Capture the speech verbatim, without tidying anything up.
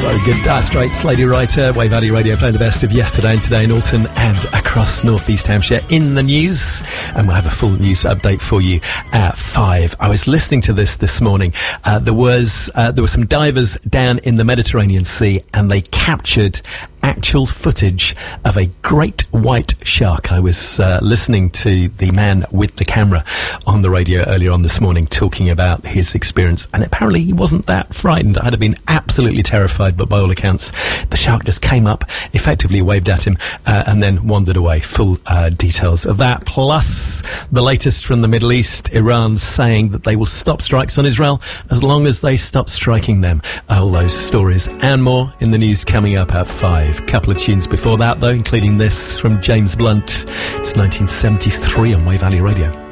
So good. Dire Straits, Lady Writer, Wave Valley Radio, playing the best of yesterday and today in Alton and across North East Hampshire. In the news, and we'll have a full news update for you at five. I was listening to this this morning. Uh, there was uh, there were some divers down in the Mediterranean Sea, and they captured actual footage of a great white shark. I was uh, listening to the man with the camera on the radio earlier on this morning talking about his experience, and apparently he wasn't that frightened. I'd have been absolutely terrified, but by all accounts the shark just came up, effectively waved at him, uh, and then wandered away. Full uh, details of that, plus the latest from the Middle East. Iran saying that they will stop strikes on Israel as long as they stop striking them. All those stories and more in the news coming up at five. Couple of tunes before that, though, including this from James Blunt. It's nineteen seventy-three on Wave Valley Radio.